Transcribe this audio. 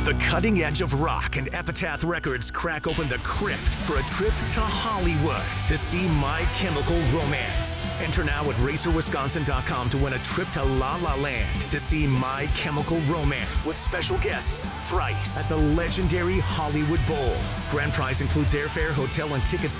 The cutting edge of rock and Epitaph Records crack open the crypt for a trip to Hollywood to see My Chemical Romance. Enter now at racerwisconsin.com to win a trip to La La Land to see My Chemical Romance with special guests Thrice at the legendary Hollywood Bowl. Grand prize includes airfare, hotel, and tickets